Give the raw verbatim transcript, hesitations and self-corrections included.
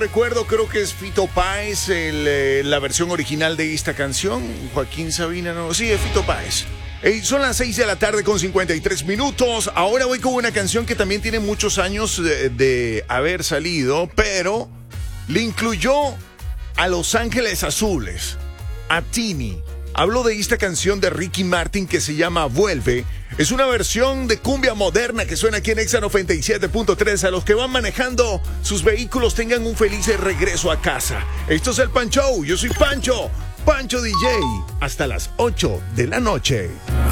recuerdo, creo que es Fito Páez, el, eh, la versión original de esta canción. Joaquín Sabina, no, sí, es Fito Páez. Hey, son las seis de la tarde con cincuenta y tres minutos. Ahora voy con una canción que también tiene muchos años de, de haber salido, pero le incluyó a Los Ángeles Azules, a Tini. Hablo de esta canción de Ricky Martin que se llama Vuelve. Es una versión de cumbia moderna que suena aquí en Exa noventa y siete punto tres. A los que van manejando sus vehículos tengan un feliz regreso a casa. Esto es el Pan Show. Yo soy Pancho, Pancho D J. Hasta las ocho de la noche.